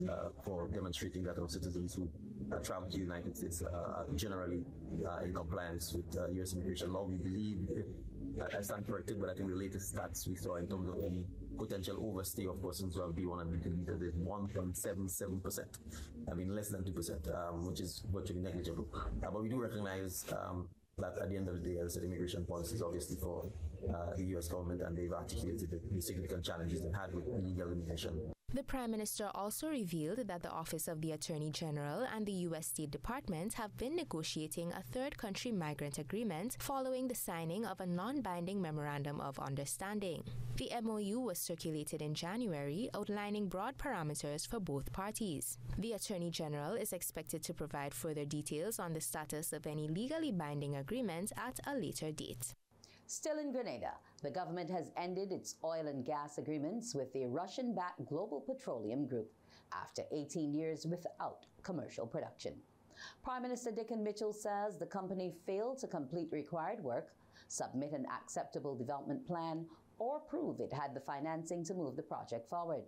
for demonstrating that our citizens who travel to the United States are generally in compliance with U.S. immigration law. We believe, I stand corrected, but I think the latest stats we saw in terms of the potential overstay of persons who have B1 and B2 visas is 1.77%. I mean, less than 2%, which is virtually negligible. But we do recognize that at the end of the day, as an immigration policy is obviously for the U.S. government, and they've articulated the significant challenges they've had with illegal immigration. The Prime Minister also revealed that the Office of the Attorney General and the U.S. State Department have been negotiating a third country migrant agreement following the signing of a non-binding Memorandum of Understanding. The MOU was circulated in January, outlining broad parameters for both parties. The Attorney General is expected to provide further details on the status of any legally binding agreement at a later date. Still in Grenada, the government has ended its oil and gas agreements with the Russian-backed Global Petroleum Group after 18 years without commercial production. Prime Minister Dickon Mitchell says the company failed to complete required work, submit an acceptable development plan, or prove it had the financing to move the project forward.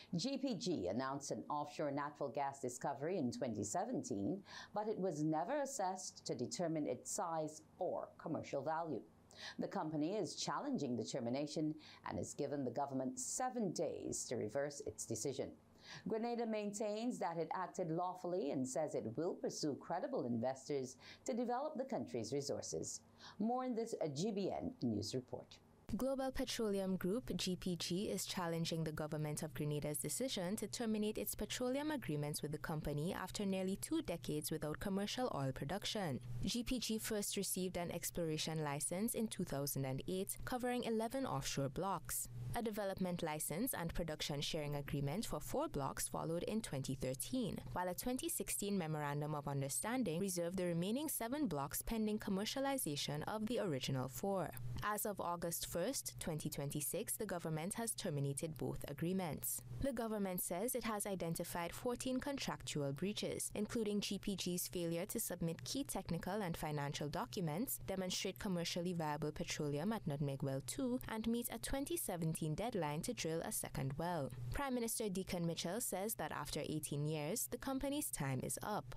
GPG announced an offshore natural gas discovery in 2017, but it was never assessed to determine its size or commercial value. The company is challenging the termination and has given the government 7 days to reverse its decision. Grenada maintains that it acted lawfully and says it will pursue credible investors to develop the country's resources. More in this GBN News report. Global Petroleum Group, GPG, is challenging the government of Grenada's decision to terminate its petroleum agreements with the company after nearly 2 decades without commercial oil production. GPG first received an exploration license in 2008, covering 11 offshore blocks. A development license and production sharing agreement for 4 blocks followed in 2013, while a 2016 Memorandum of Understanding reserved the remaining 7 blocks pending commercialization of the original 4. As of August 1st, 2026, the government has terminated both agreements. The government says it has identified 14 contractual breaches, including GPG's failure to submit key technical and financial documents, demonstrate commercially viable petroleum at Nutmeg Well 2, and meet a 2017 deadline to drill a second well. Prime Minister Dickon Mitchell says that after 18 years, the company's time is up.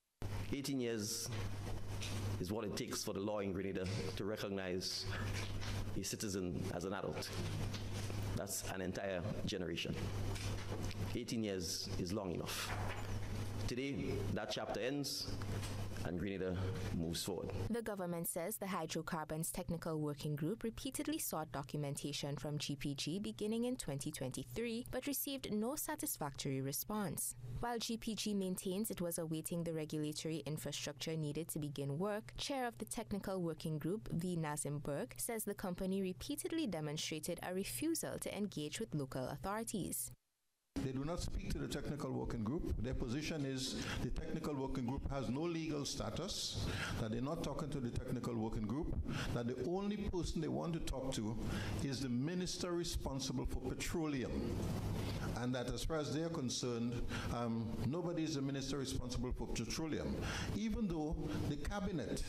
18 years is what it takes for the law in Grenada to recognize a citizen as an adult. That's an entire generation. 18 years is long enough. Today, that chapter ends and Grenada moves forward. The government says the Hydrocarbons Technical Working Group repeatedly sought documentation from GPG beginning in 2023, but received no satisfactory response. While GPG maintains it was awaiting the regulatory infrastructure needed to begin work, Chair of the Technical Working Group, V. Nazim Berg, says the company repeatedly demonstrated a refusal to engage with local authorities. They do not speak to the Technical Working Group. Their position is the Technical Working Group has no legal status, that they're not talking to the Technical Working Group, that the only person they want to talk to is the minister responsible for petroleum. And that as far as they're concerned, nobody is the minister responsible for petroleum. Even though the cabinet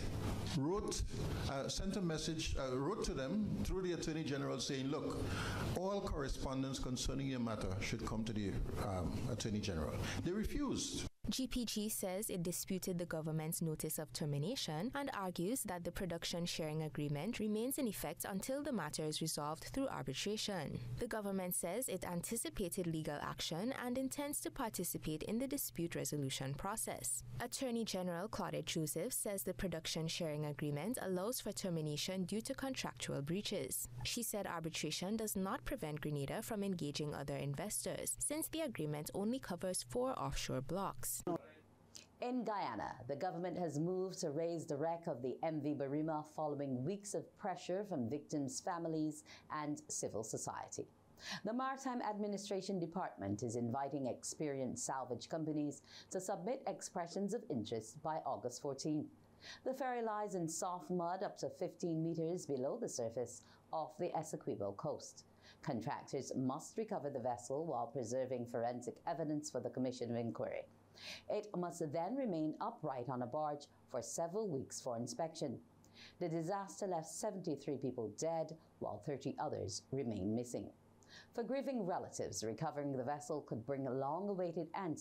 sent a message, wrote to them through the Attorney General saying, look, all correspondence concerning your matter should come to the Attorney General. They refused. GPG says it disputed the government's notice of termination and argues that the production sharing agreement remains in effect until the matter is resolved through arbitration. The government says it anticipated legal action and intends to participate in the dispute resolution process. Attorney General Claudette Joseph says the production sharing agreement allows for termination due to contractual breaches. She said arbitration does not prevent Grenada from engaging other investors, since the agreement only covers 4 offshore blocks. In Guyana, the government has moved to raise the wreck of the MV Barima following weeks of pressure from victims' families and civil society. The Maritime Administration Department is inviting experienced salvage companies to submit expressions of interest by August 14. The ferry lies in soft mud up to 15 meters below the surface off the Essequibo coast. Contractors must recover the vessel while preserving forensic evidence for the Commission of Inquiry. It must then remain upright on a barge for several weeks for inspection. The disaster left 73 people dead, while 30 others remain missing. For grieving relatives, recovering the vessel could bring a long-awaited answer